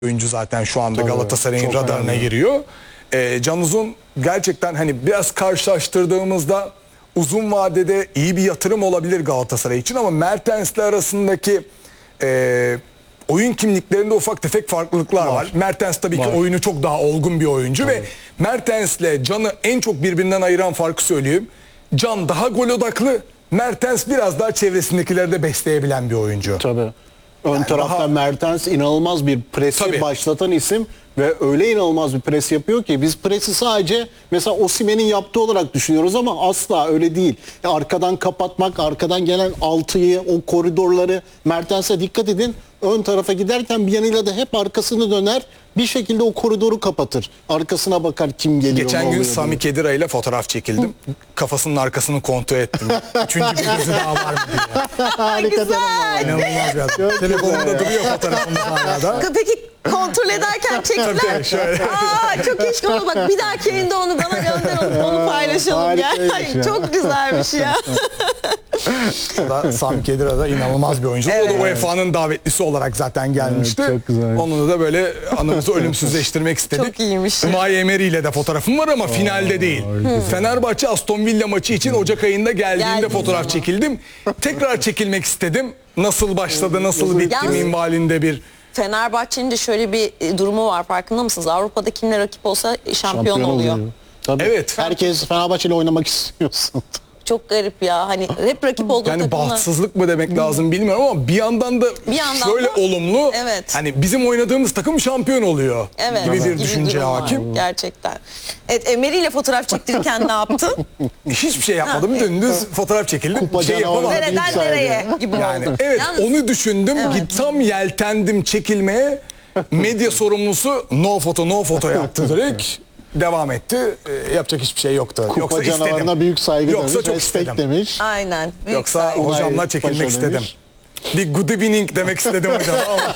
oyuncu zaten şu anda Tabii, Galatasaray'ın çok radarına önemli. giriyor. Can Uzun gerçekten hani biraz karşılaştırdığımızda uzun vadede iyi bir yatırım olabilir Galatasaray için ama Mertens'le arasındaki oyun kimliklerinde ufak tefek farklılıklar var. Mertens tabii ki oyunu çok daha olgun bir oyuncu ve Mertens'le Can'ı en çok birbirinden ayıran farkı söyleyeyim. Can daha gol odaklı, Mertens biraz daha çevresindekileri de besleyebilen bir oyuncu. Tabii. Ön tarafta daha- Mertens inanılmaz bir presi Tabii. başlatan isim ve öyle inanılmaz bir pres yapıyor ki biz presi sadece mesela Osimhen'in yaptığı olarak düşünüyoruz ama asla öyle değil. Arkadan kapatmak, arkadan gelen altıyı, o koridorları Mertens'e dikkat edin. Ön tarafa giderken bir yanıyla da hep arkasını döner. Bir şekilde o koridoru kapatır. Arkasına bakar kim geliyor. Geçen ne gün oluyor Sami diye. Khedira ile fotoğraf çekildim. Kafasının arkasını kontrol ettim. Üçüncü bir yüzü daha var mı diye. Harika. İnanılmaz bir adam. Telefonumda duruyor fotoğrafımız hala da. Peki kontrol ederken çektiler. Tabii, şöyle. Çok iyi konu. Bak bir dahaki yayında onu bana gönder, onu paylaşalım. Harikaymış ya. Çok güzelmiş ya. O da Sami Khedira da inanılmaz bir oyuncu. O da UEFA'nın davetlisi olarak zaten gelmişti. Evet, çok güzel. Onu da böyle anımızı ölümsüzleştirmek istedik. Çok iyiymiş. Unai Emery ile de fotoğrafım var ama finalde değil. Fenerbahçe Aston Villa maçı için Ocak ayında geldiğinde Geldiği fotoğraf zaman. çekildim. Tekrar çekilmek istedim. Nasıl başladı, nasıl bitti Yalnız- minvalinde bir... Fenerbahçe'nin de şöyle bir durumu var, farkında mısınız? Avrupa'da kimle rakip olsa şampiyon oluyor. Tabii. Evet. Herkes Fenerbahçe'yle oynamak istiyorsun. Çok garip ya. Hani hep rakip olduğu Yani takımlar. bahtsızlık mı demek lazım bilmiyorum ama bir yandan da şöyle da- olumlu. Evet. Hani bizim oynadığımız takım şampiyon oluyor Evet, gibi bir düşünce durum var hakim. gerçekten. Evet, Emery ile fotoğraf çektirirken ne yaptın? Hiçbir şey yapmadım. Dümdüz fotoğraf çekildim. Kupa Şey canavarı. yapamadım. Büyük Nereden saygı. nereye gibi Yani oldu. evet Yalnız- onu düşündüm. Evet. Tam yeltendim çekilmeye. Medya sorumlusu no foto yaptı direkt. Devam etti. Yapacak hiçbir şey yoktu. Kupa Yoksa canavarına istedim. büyük saygı Yoksa demiş, çok respect istedim. demiş. Aynen. Büyük Yoksa saygı. hocamla Unai çekilmek Paşa istedim. demiş. Bir good evening demek istedim hocam ama.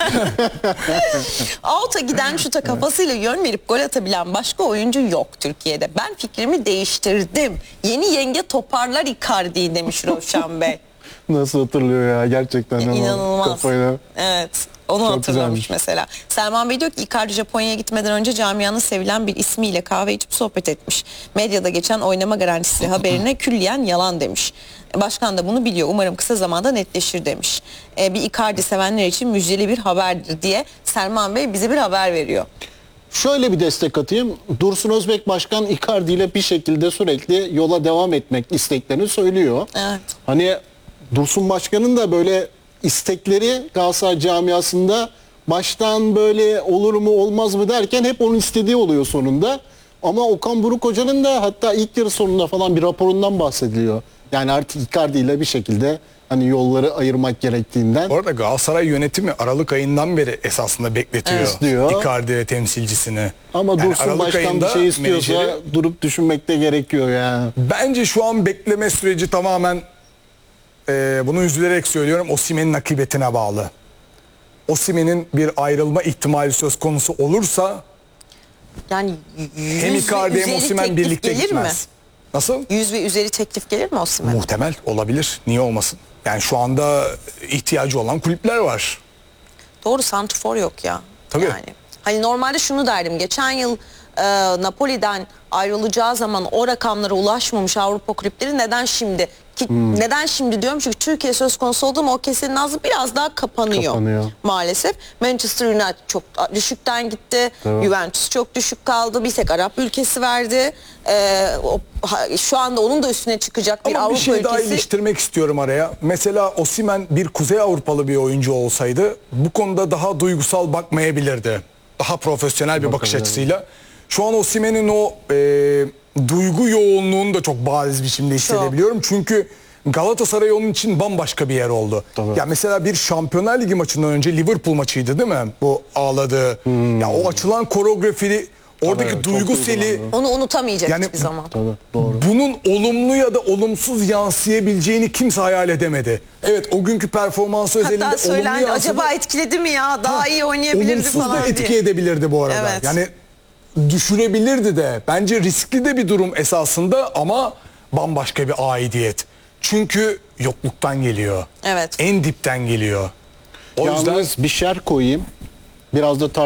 Out'a giden şuta kafasıyla yön verip gol atabilen başka oyuncu yok Türkiye'de. Ben fikrimi değiştirdim. Yeni yenge toparlar Icardi'yi demiş Rövşen Bey. Nasıl hatırlıyor ya gerçekten. ama İnanılmaz. Kafayla. Evet. Onu Çok hatırlamış güzelmiş. mesela. Selman Bey diyor ki Icardi Japonya'ya gitmeden önce camianın sevilen bir ismiyle kahve içip sohbet etmiş. Medyada geçen oynama garantisi haberine külliyen yalan demiş. Başkan da bunu biliyor. Umarım kısa zamanda netleşir demiş. Bir Icardi sevenler için müjdeli bir haberdir diye Selman Bey bize bir haber veriyor. Şöyle bir destek atayım. Dursun Özbek Başkan Icardi ile bir şekilde sürekli yola devam etmek isteklerini söylüyor. Evet. Hani Dursun Başkan'ın da böyle istekleri Galatasaray camiasında baştan böyle olur mu olmaz mı derken hep onun istediği oluyor sonunda. Ama Okan Buruk Hoca'nın da hatta ilk yarı sonunda falan bir raporundan bahsediliyor. Yani artık Icardi ile bir şekilde hani yolları ayırmak gerektiğinden. Bu arada Galatasaray yönetimi Aralık ayından beri esasında bekletiyor Evet, diyor. Icardi ve temsilcisini. Ama Yani Dursun Aralık Başkan bir ayında şey istiyorsa menajeri- durup düşünmekte gerekiyor yani. Bence şu an bekleme süreci tamamen bunu üzülerek söylüyorum Osimhen'in akıbetine bağlı. Osimhen'in bir ayrılma ihtimali söz konusu olursa Yani hem Icardi hem Osimhen birlikte gitmez. Nasıl? 100 ve üzeri teklif gelir mi Osimhen'e? Muhtemel olabilir. Niye olmasın? Yani şu anda ihtiyacı olan kulüpler var. Doğru, santrfor yok ya. Tabii. Yani. Hani normalde şunu derdim. Geçen yıl Napoli'den ayrılacağı zaman o rakamlara ulaşmamış Avrupa kulüpleri neden şimdi? Neden şimdi diyorum çünkü Türkiye söz konusu oldu ama o kesenin ağzı biraz daha kapanıyor. Maalesef. Manchester United çok düşükten gitti. Evet. Juventus çok düşük kaldı. Bir tek Arap ülkesi verdi. Şu anda onun da üstüne çıkacak bir Ama Avrupa bir şey daha ülkesi. iliştirmek istiyorum araya. Mesela Osimhen bir Kuzey Avrupalı bir oyuncu olsaydı bu konuda daha duygusal bakmayabilirdi. Daha profesyonel bir bakış açısıyla. Şu an Osimhen'in o duygu yoğunluğunu da çok bariz biçimde hissedebiliyorum. Çünkü Galatasaray onun için bambaşka bir yer oldu. Tabii. Ya mesela bir Şampiyonlar Ligi maçından önce Liverpool maçıydı değil mi? Bu ağladığı. Ya o açılan koreografi, oradaki Tabii, duygu çok seli. duygulandı. Onu unutamayacak Yani- hiçbir zaman. Tabii, doğru. Bunun olumlu ya da olumsuz yansıyabileceğini kimse hayal edemedi. Evet o günkü performansı özelinde Hatta olumlu söylendi yansıdı. acaba etkiledi mi ya? Daha iyi oynayabilirdi Olumsuz da falan etki diye. edebilirdi bu arada. Evet. Yani düşürebilirdi de. Bence riskli de bir durum esasında ama bambaşka bir aidiyet. Çünkü yokluktan geliyor. Evet. En dipten geliyor. O yüzden Yalnız bir şer koyayım. Biraz da